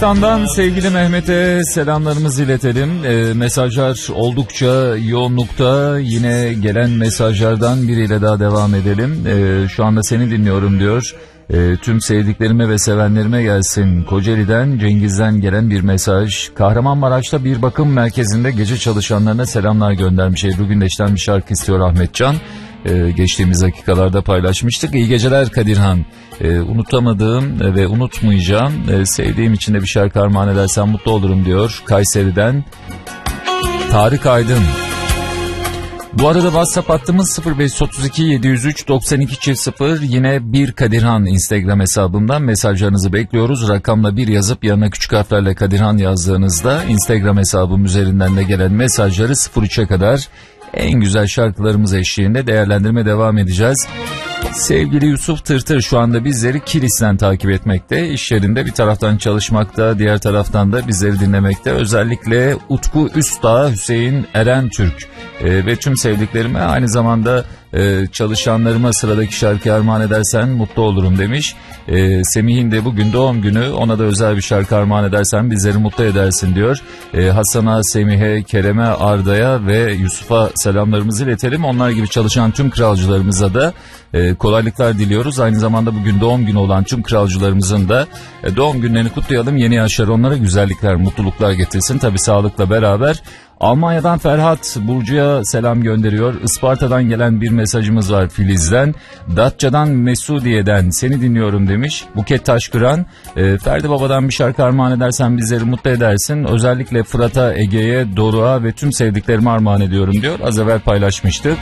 Bulgaristan'dan sevgili Mehmet'e selamlarımızı iletelim. Mesajlar oldukça yoğunlukta. Yine gelen mesajlardan biriyle daha devam edelim. Şu anda seni dinliyorum diyor. Tüm sevdiklerime ve sevenlerime gelsin. Kocaeli'den Cengiz'den gelen bir mesaj. Kahramanmaraş'ta bir bakım merkezinde gece çalışanlarına selamlar göndermiş. Ebru Gündeş'ten bir şarkı istiyor Ahmetcan. Geçtiğimiz dakikalarda paylaşmıştık. İyi geceler Kadirhan. Unutamadığım ve unutmayacağım, sevdiğim için de bir şarkı armağan edersen mutlu olurum diyor Kayseri'den Tarık Aydın. Bu arada WhatsApp hattımız 0532 703 92 0. Yine bir Kadirhan Instagram hesabımdan mesajlarınızı bekliyoruz. Rakamla 1 yazıp yanına küçük harflerle Kadirhan yazdığınızda Instagram hesabım üzerinden de gelen mesajları 03'e kadar en güzel şarkılarımız eşliğinde değerlendirme devam edeceğiz. Sevgili Yusuf Tırtır şu anda bizleri Kilis'ten takip etmekte. İş yerinde bir taraftan çalışmakta, diğer taraftan da bizleri dinlemekte. Özellikle Utku Üstağ, Hüseyin Eren Türk ve tüm sevdiklerime, aynı zamanda çalışanlarıma sıradaki şarkı armağan edersen mutlu olurum demiş. Semih'in de bugün doğum günü, ona da özel bir şarkı armağan edersen bizleri mutlu edersin diyor. Hasan'a, Semih'e, Kerem'e, Arda'ya ve Yusuf'a selamlarımızı iletelim. Onlar gibi çalışan tüm kralcılarımıza da kolaylıklar diliyoruz. Aynı zamanda bugün doğum günü olan tüm kralcılarımızın da doğum günlerini kutlayalım. Yeni yaşlar onlara güzellikler, mutluluklar getirsin. Tabii sağlıkla beraber. Almanya'dan Ferhat Burcu'ya selam gönderiyor. Isparta'dan gelen bir mesajımız var Filiz'den. Datça'dan Mesudiye'den seni dinliyorum demiş. Buket Taşkıran, Ferdi Baba'dan bir şarkı armağan edersen bizleri mutlu edersin. Özellikle Fırat'a, Ege'ye, Doruk'a ve tüm sevdiklerime armağan ediyorum diyor. Az evvel paylaşmıştık.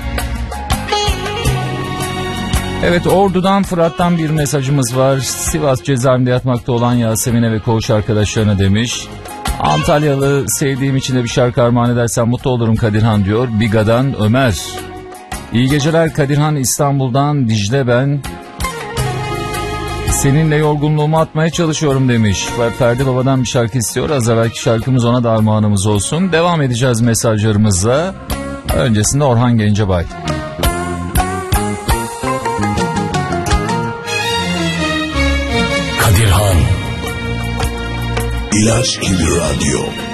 Evet, Ordu'dan Fırat'tan bir mesajımız var. Sivas cezaevinde yatmakta olan Yasemin'e ve koğuş arkadaşlarına demiş. Antalyalı, sevdiğim için de bir şarkı armağan edersen mutlu olurum Kadirhan diyor. Biga'dan Ömer. İyi geceler Kadirhan, İstanbul'dan Dicle ben. Seninle yorgunluğumu atmaya çalışıyorum demiş. Ferdi Baba'dan bir şarkı istiyor. Az evvelki şarkımız ona da armağanımız olsun. Devam edeceğiz mesajlarımızla. Öncesinde Orhan Gencebay. Kadirhan İlaç gibi radyo.